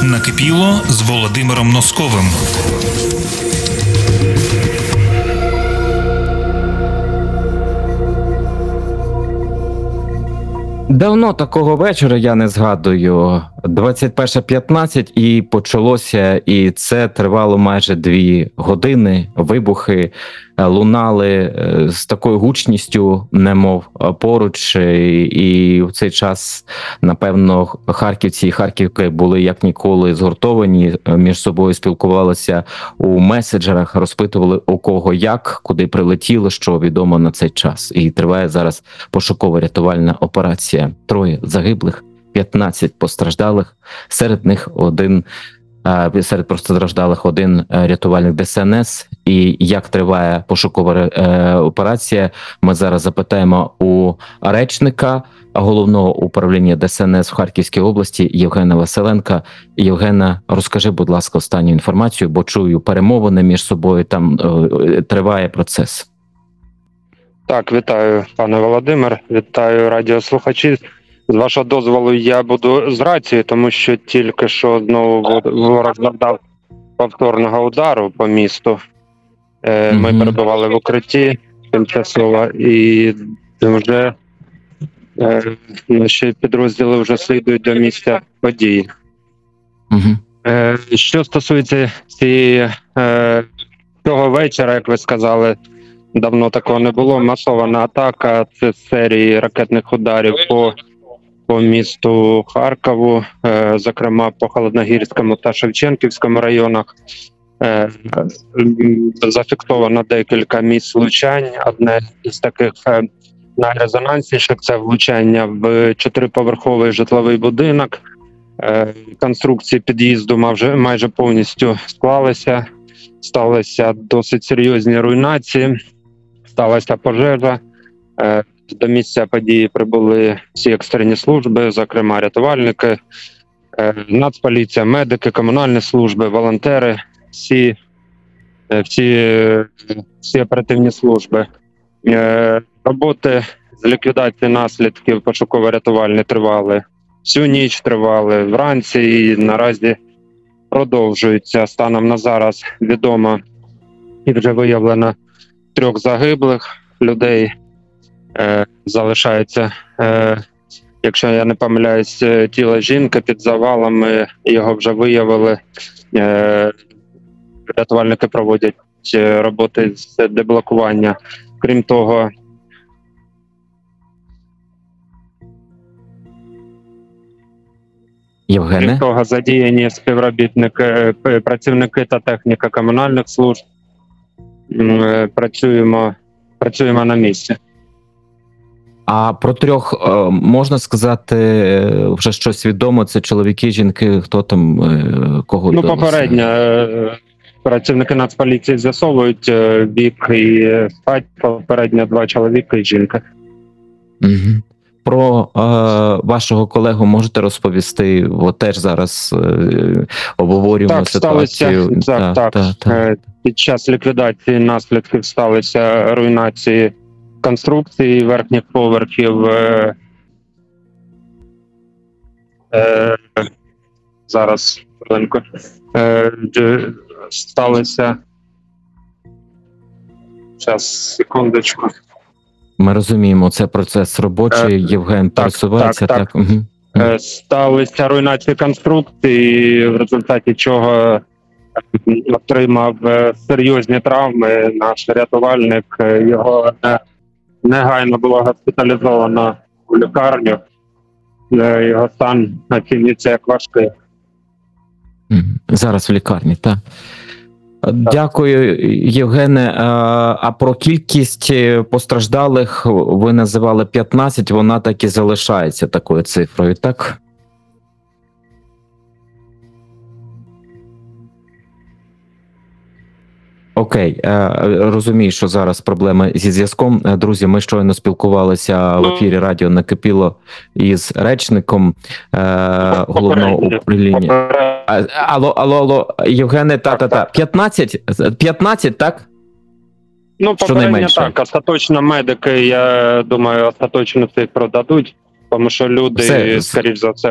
Накипіло з Володимиром Носковим. Давно такого вечора я не згадую. 21:15 і почалося, і це тривало майже 2 години. Вибухи лунали з такою гучністю, немов поруч. І в цей час, напевно, харківці і харківки були як ніколи згуртовані, між собою спілкувалися у меседжерах, розпитували у кого як, куди прилетіло, що відомо на цей час. І триває зараз пошуково-рятувальна операція. 3 загиблих, 15 постраждалих, серед них серед постраждалих один рятувальник ДСНС. І як триває пошукова операція, ми зараз запитаємо у речника Головного управління ДСНС в Харківській області Євгена Василенка. Євгена, розкажи, будь ласка, останню інформацію, бо чую перемовини між собою, там триває процес. Так, вітаю, пане Володимир, вітаю радіослухачі. З вашого дозволу я буду з рації, тому що тільки що знову ворог завдав повторного удару по місту. Ми перебували в укритті тимчасово і вже наші підрозділи вже слідують до місця події. Що стосується цього вечора, як ви сказали, давно такого не було. Масована атака, це серії ракетних ударів по місту Харкову, зокрема по Холодногірському та Шевченківському районах. Зафіксовано декілька місць влучань. Одне із таких найрезонансніших – це влучання в 4-поверховий житловий будинок. Конструкції під'їзду майже повністю склалися. Сталися досить серйозні руйнації. Сталася пожежа. До місця події прибули всі екстрені служби, зокрема рятувальники, Нацполіція, медики, комунальні служби, волонтери, всі оперативні служби. Роботи з ліквідації наслідків пошуково-рятувальні тривали всю ніч, тривали вранці і наразі продовжуються. Станом на зараз відомо і вже виявлено 3 загиблих людей. Залишається, якщо я не помиляюсь, тіло жінки під завалами, його вже виявили. Рятувальники проводять роботи з деблокування. Крім того, Євгене? Задіяні співробітники, працівники та техніка комунальних служб. Працюємо на місці. А про 3 можна сказати вже щось відомо? Це чоловіки, жінки, хто там, кого вдалося? Попередньо працівники Нацполіції з'ясовують вік і стать. Попередньо 2 чоловіка і жінка. Про вашого колегу можете розповісти? Бо теж зараз обговорюємо ситуацію. Так. Під час ліквідації наслідків сталися руйнації конструкції верхніх поверхів. Зараз хвилинку. Сталося. Зараз, секундочку. Ми розуміємо, це процес робочий, Євген пересувається. Так. Сталися руйнації конструкції, в результаті чого отримав серйозні травми наш рятувальник. Його негайно було госпіталізовано в лікарню. Його стан оцінюється як важкий. Зараз в лікарні, так. Дякую, Євгене. А про кількість постраждалих ви називали 15, вона так і залишається такою цифрою, так? Окей, розумію, що зараз проблеми зі зв'язком. Друзі, ми щойно спілкувалися в ефірі радіо «Накипіло» із речником Головного управління. Алло, Євгене, 15, так? Попередньо так, остаточно медики, я думаю, остаточно цифру дадуть, тому що люди, скоріш за все,